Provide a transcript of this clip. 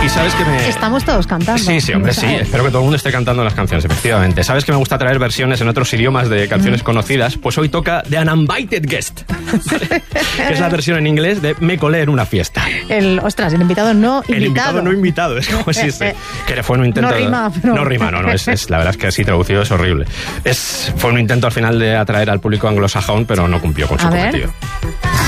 sabes que me... Estamos todos cantando. Sí, hombre, sí. Espero que todo el mundo esté cantando las canciones, efectivamente. ¿Sabes que me gusta traer versiones en otros idiomas de canciones conocidas? Pues hoy toca The Uninvited Guest, ¿vale? Que es la versión en inglés de Me colé en una fiesta. El invitado no invitado. El invitado no invitado, es como existe. Que fue un intento... No rima, pero... No rima, no. La verdad es que así traducido es horrible. Fue un intento al final de atraer al público anglosajón, pero no cumplió con su cometido.